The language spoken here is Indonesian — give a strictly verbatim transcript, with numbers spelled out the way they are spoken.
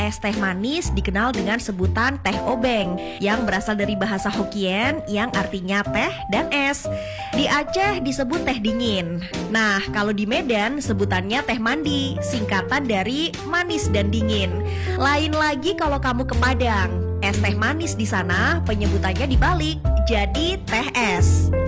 es teh manis dikenal dengan sebutan teh obeng yang berasal dari bahasa Hokkien yang artinya teh dan es. Di Aceh disebut teh dingin. Nah, kalau di Medan sebutannya teh mandi, singkatan dari manis dan dingin. Lain lagi kalau kamu ke Padang, es teh manis di sana penyebutannya dibalik, jadi teh es.